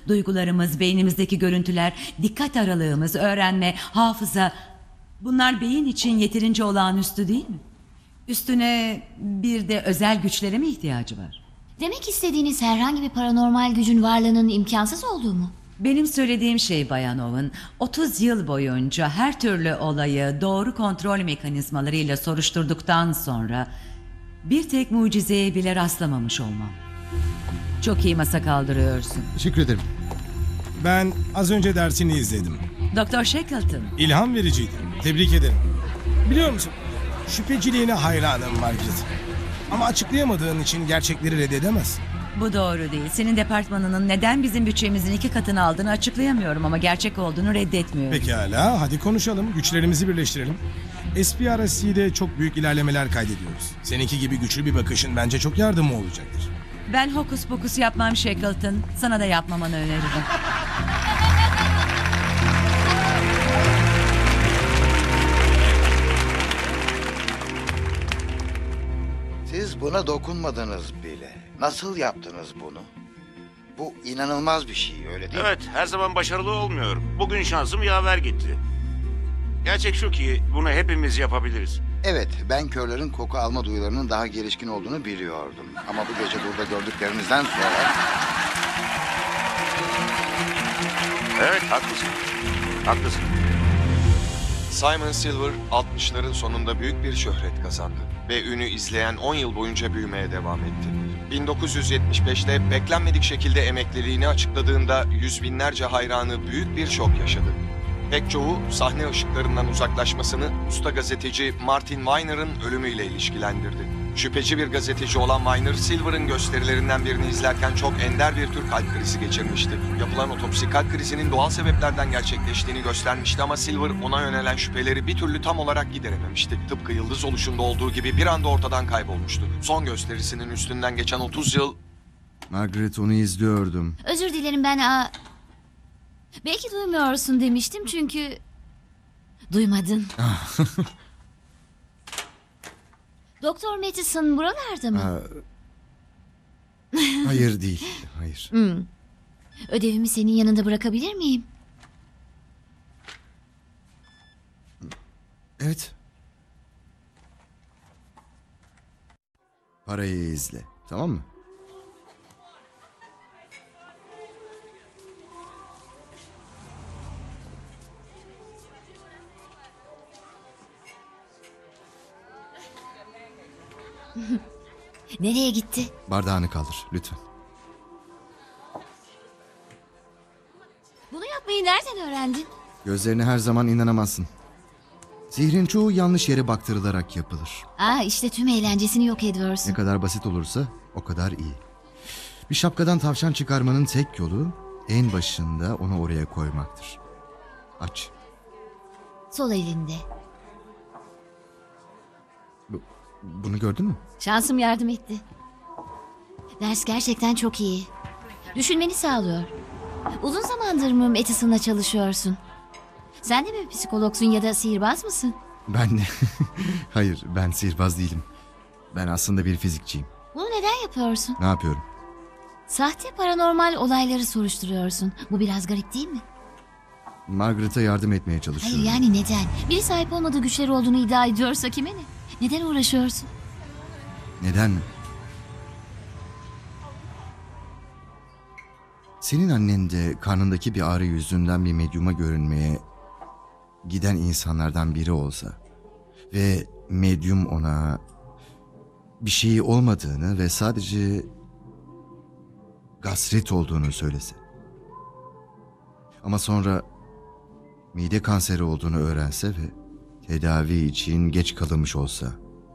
Duygularımız, beynimizdeki görüntüler, dikkat aralığımız, öğrenme, hafıza... Bunlar beyin için yeterince olağanüstü değil mi? Üstüne bir de özel güçlere mi ihtiyacı var? Demek istediğiniz herhangi bir paranormal gücün varlığının imkansız olduğu mu? Benim söylediğim şey Bayan Owen, 30 yıl boyunca her türlü olayı doğru kontrol mekanizmalarıyla soruşturduktan sonra bir tek mucizeye bile rastlamamış olmam. Çok iyi masa kaldırıyorsun. Teşekkür ederim. Ben az önce dersini izledim. Doktor Shackleton. İlham vericiydi. Tebrik ederim. Biliyor musun? Şüpheciliğine hayranım Margaret. Ama açıklayamadığın için gerçekleri reddedemez. Bu doğru değil. Senin departmanının neden bizim bütçemizin 2 katını aldığını açıklayamıyorum ama gerçek olduğunu reddetmiyorum. Pekala, hadi konuşalım. Güçlerimizi birleştirelim. SPRSC'de çok büyük ilerlemeler kaydediyoruz. Seninki gibi güçlü bir bakışın bence çok yardımı olacaktır. Ben hokus pokus yapmam Shackleton. Sana da yapmamanı öneririm. Siz buna dokunmadınız bile. Nasıl yaptınız bunu? Bu inanılmaz bir şey, öyle değil mi? Evet, her zaman başarılı olmuyorum. Bugün şansım yaver gitti. Gerçek şu ki bunu hepimiz yapabiliriz. Evet, ben körlerin koku alma duyularının daha gelişkin olduğunu biliyordum. Ama bu gece burada gördüklerimizden sonra... Evet, haklısın. Haklısın. Simon Silver 60'ların sonunda büyük bir şöhret kazandı ve ünü izleyen 10 yıl boyunca büyümeye devam etti. 1975'te beklenmedik şekilde emekliliğini açıkladığında yüz binlerce hayranı büyük bir şok yaşadı. Pek çoğu sahne ışıklarından uzaklaşmasını usta gazeteci Martin Weiner'ın ölümüyle ilişkilendirdi. Şüpheci bir gazeteci olan Weiner, Silver'ın gösterilerinden birini izlerken çok ender bir tür kalp krizi geçirmişti. Yapılan otopsi kalp krizinin doğal sebeplerden gerçekleştiğini göstermişti ama Silver ona yönelen şüpheleri bir türlü tam olarak giderememişti. Tıpkı yıldız oluşunda olduğu gibi bir anda ortadan kaybolmuştu. Son gösterisinin üstünden geçen 30 yıl... Margaret, onu izliyordum. Özür dilerim ben... Belki duymuyorsun demiştim çünkü... Duymadın. Doktor Matheson buralarda mı? Hayır değil, hayır. Ödevimi senin yanında bırakabilir miyim? Evet. Parayı izle, tamam mı? Nereye gitti? Bardağını kaldır, lütfen. Bunu yapmayı nereden öğrendin? Gözlerine her zaman inanamazsın. Sihrin çoğu yanlış yere baktırılarak yapılır. İşte tüm eğlencesini yok ediyorsun. Ne kadar basit olursa o kadar iyi. Bir şapkadan tavşan çıkarmanın tek yolu en başında onu oraya koymaktır. Aç. Sol elinde. Bunu gördün mü? Şansım yardım etti. Ders gerçekten çok iyi. Düşünmeni sağlıyor. Uzun zamandır mı Matheson'la çalışıyorsun? Sen de mi bir psikologsun ya da sihirbaz mısın? Ben de... Hayır, ben sihirbaz değilim. Ben aslında bir fizikçiyim. Bunu neden yapıyorsun? Ne yapıyorum? Sahte paranormal olayları soruşturuyorsun. Bu biraz garip değil mi? Margaret'a yardım etmeye Hayır çalışıyorum. yani neden? Biri sahip olmadığı güçleri olduğunu iddia ediyorsa kime ne? Neden uğraşıyorsun? Neden mi? Senin annen de karnındaki bir ağrı yüzünden bir medyuma görünmeye giden insanlardan biri olsa ve medyum ona bir şeyi olmadığını ve sadece gastrit olduğunu söylese. Ama sonra mide kanseri olduğunu öğrense ve tedavi için geç kalınmış olsa,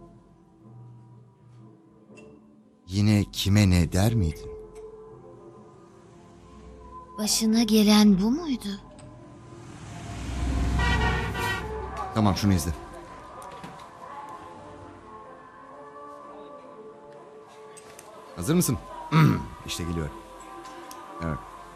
yine kime ne der miydin? Başına gelen bu muydu? Tamam, şunu izle. Hazır mısın? İşte geliyor. Evet.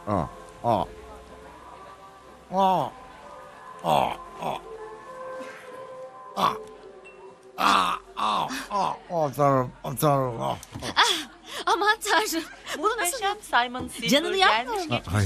Tanrım. Aman tanrım. Bunu nasıl... Muhteşem Simon Silver Canını yakma gelmiş onu. geçmiş